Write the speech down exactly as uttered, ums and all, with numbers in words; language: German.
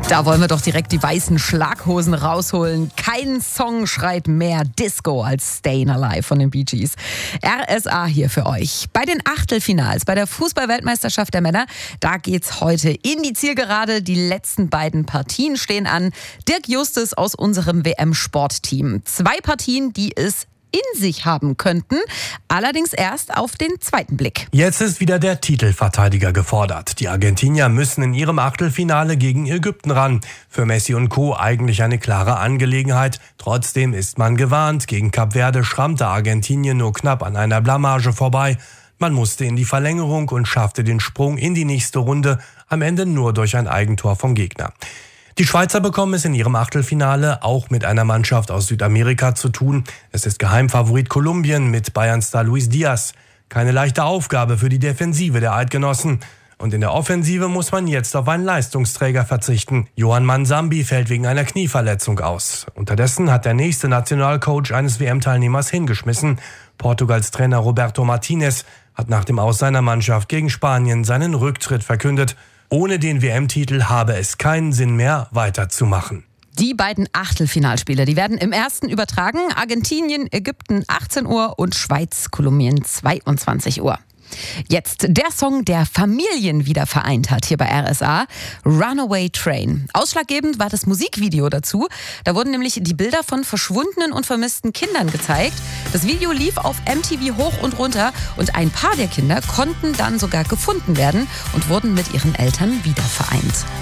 Da wollen wir doch direkt die weißen Schlaghosen rausholen. Kein Song schreit mehr Disco als Stayin' Alive von den Bee Gees. R S A hier für euch. Bei den Achtelfinals, bei der Fußball-Weltmeisterschaft der Männer, da geht's heute in die Zielgerade. Die letzten beiden Partien stehen an. Dirk Justus aus unserem W M-Sportteam. Zwei Partien, die es in sich haben könnten, allerdings erst auf den zweiten Blick. Jetzt ist wieder der Titelverteidiger gefordert. Die Argentinier müssen in ihrem Achtelfinale gegen Ägypten ran. Für Messi und Co. eigentlich eine klare Angelegenheit. Trotzdem ist man gewarnt. Gegen Kap Verde schrammte Argentinien nur knapp an einer Blamage vorbei. Man musste in die Verlängerung und schaffte den Sprung in die nächste Runde, am Ende nur durch ein Eigentor vom Gegner. Die Schweizer bekommen es in ihrem Achtelfinale auch mit einer Mannschaft aus Südamerika zu tun. Es ist Geheimfavorit Kolumbien mit Bayern-Star Luis Diaz. Keine leichte Aufgabe für die Defensive der Eidgenossen. Und in der Offensive muss man jetzt auf einen Leistungsträger verzichten. Johan Mansambi fällt wegen einer Knieverletzung aus. Unterdessen hat der nächste Nationalcoach eines W M-Teilnehmers hingeschmissen. Portugals Trainer Roberto Martinez hat nach dem Aus seiner Mannschaft gegen Spanien seinen Rücktritt verkündet. Ohne den W M-Titel habe es keinen Sinn mehr, weiterzumachen. Die beiden Achtelfinalspiele, die werden im ersten übertragen. Argentinien, Ägypten achtzehn Uhr und Schweiz, Kolumbien zweiundzwanzig Uhr. Jetzt der Song, der Familien wieder vereint hat hier bei R S A, Runaway Train. Ausschlaggebend war das Musikvideo dazu. Da wurden nämlich die Bilder von verschwundenen und vermissten Kindern gezeigt. Das Video lief auf M T V hoch und runter und ein paar der Kinder konnten dann sogar gefunden werden und wurden mit ihren Eltern wieder vereint.